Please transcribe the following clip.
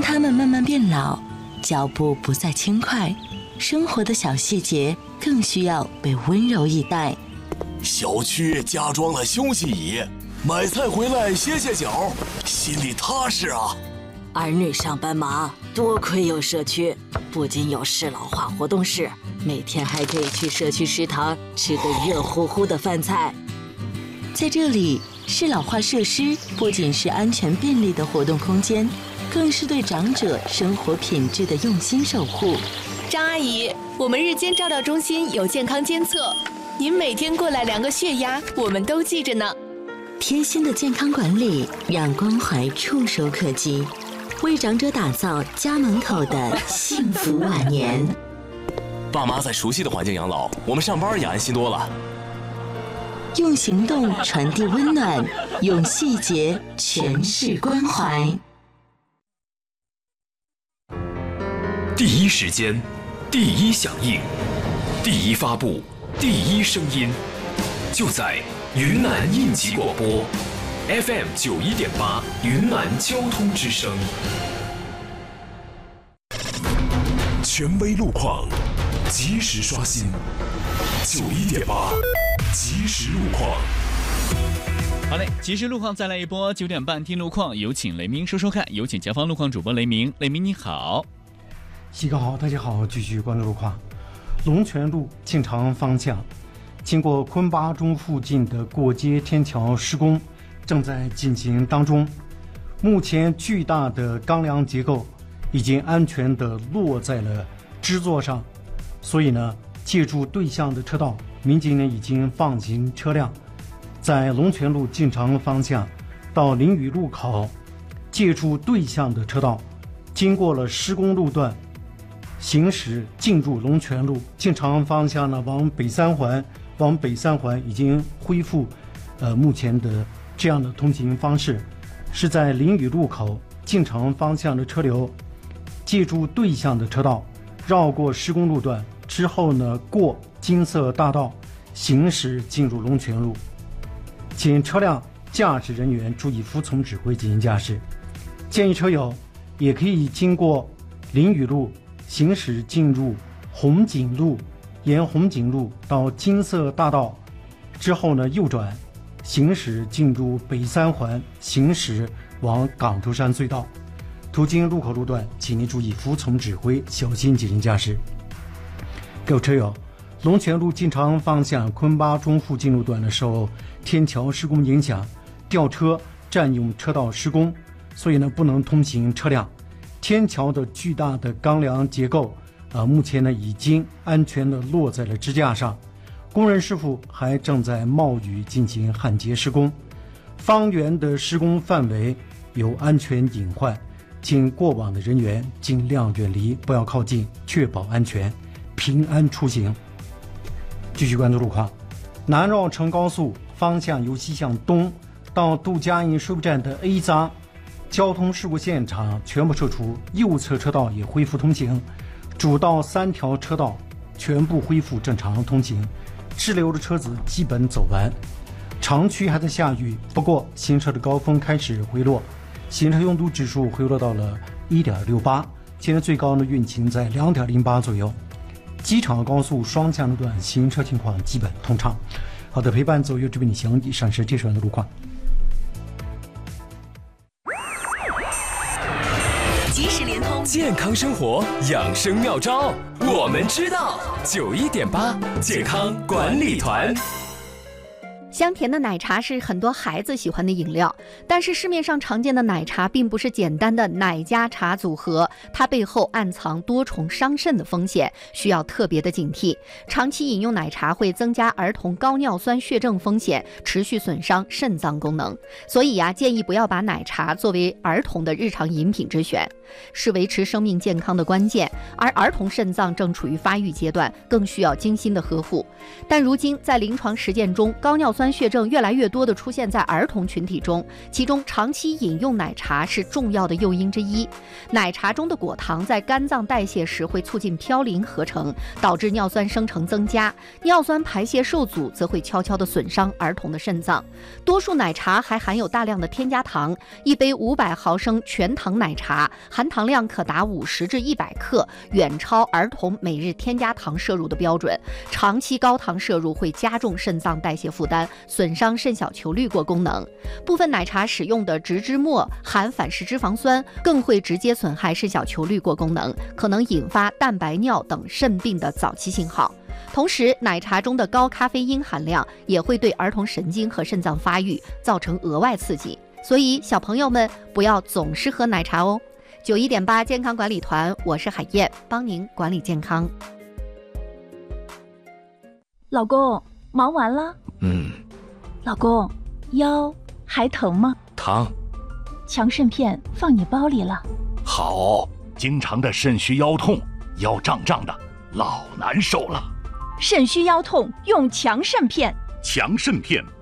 他们慢慢变老，脚步不再轻快，生活的小细节更需要被温柔以待。 小区加装了休息椅，买菜回来歇歇脚，心里踏实啊。 儿女上班忙，多亏有社区，不仅有适老化活动室，每天还可以去社区食堂吃个热乎乎的饭菜。 在这里，适老化设施不仅是安全便利的活动空间，更是对长者生活品质的用心守护。 张阿姨，我们日间照料中心有健康监测，您每天过来量个血压，我们都记着呢。 贴心的健康管理，让关怀触手可及，为长者打造家门口的幸福晚年。 爸妈在熟悉的环境养老，我们上班也安心多了。 用行动传递温暖，用细节诠释关怀。 第一时间，第一响应，第一发布，第一声音，就在云南应急广播 FM 91.8云南交通之声。权威路况，及时刷新91.8即时路况。 好嘞，即时路况再来一波，9点半听路况，有请雷鸣说说看，有请前方路况主播雷鸣。雷鸣你好。 西哥好，大家好，继续关注路况。龙泉路进长方向，经过昆巴中附近的过街天桥施工正在进行当中，目前巨大的钢梁结构已经安全地落在了支座上，所以呢，借助对向的车道，民警呢已经放行车辆，在龙泉路进长方向到临榆路口，借助对向的车道，经过了施工路段，行驶进入龙泉路进长方向呢，往北三环已经恢复目前的这样的通行方式，是在临榆路口进长方向的车流，借助对向的车道绕过施工路段之后呢，过金色大道行驶进入龙泉路，请车辆驾驶人员注意服从指挥进行驾驶。建议车友也可以经过临榆路行驶进入红景路，沿红景路到金色大道之后呢，右转行驶进入北三环，行驶往港头山隧道。途经路口路段，请您注意服从指挥，小心谨慎驾驶。各位车友，龙泉路进长方向昆巴中附近路段的受天桥施工影响，吊车占用车道施工，所以呢不能通行车辆。天桥的巨大的钢梁结构目前呢已经安全的落在了支架上，工人师傅还正在冒雨进行焊接施工，方圆的施工范围有安全隐患，请过往的人员尽量远离，不要靠近，确保安全，平安出行。继续关注路况，南绕城高速方向由西向东到杜家营收费站的 A 匝交通事故现场全部撤除，右侧车道也恢复通行，主道3条车道全部恢复正常通行，滞留的车子基本走完。长区还在下雨，不过行车的高峰开始回落，行车拥堵指数回落到了 1.68， 现在最高的运行在 2.08 左右。机场高速双向路段行车情况基本通畅。好的，陪伴走右这边你行，以上是这时的路况。 即时联通， 健康生活养生妙招，我们知道。91.8健康管理团。 香甜的奶茶是很多孩子喜欢的饮料，但是市面上常见的奶茶并不是简单的奶加茶组合，它背后暗藏多重伤肾的风险，需要特别的警惕。长期饮用奶茶会增加儿童高尿酸血症风险，持续损伤肾脏功能。所以建议不要把奶茶作为儿童的日常饮品之选，是维持生命健康的关键。而儿童肾脏正处于发育阶段，更需要精心的呵护。但如今在临床实践中，高尿酸酸血症越来越多地出现在儿童群体中，其中长期饮用奶茶是重要的诱因之一。奶茶中的果糖在肝脏代谢时会促进嘌呤合成，导致尿酸生成增加，尿酸排泄受阻则会悄悄地损伤儿童的肾脏。多数奶茶还含有大量的添加糖，一杯500毫升全糖奶茶含糖量可达50至100克，远超儿童每日添加糖摄入的标准。长期高糖摄入会加重肾脏代谢负担，损伤肾小球滤过功能。部分奶茶使用的植脂末含反式脂肪酸，更会直接损害肾小球滤过功能，可能引发蛋白尿等肾病的早期信号。同时，奶茶中的高咖啡因含量也会对儿童神经和肾脏发育造成额外刺激，所以小朋友们不要总是喝奶茶哦。91.8健康管理团，我是海燕，帮您管理健康。 老公，忙完了？老公，腰还疼吗？ 疼。 强肾片放你包里了。 好，经常的肾虚腰痛，腰胀胀的，老难受了。 肾虚腰痛用强肾片。 强肾片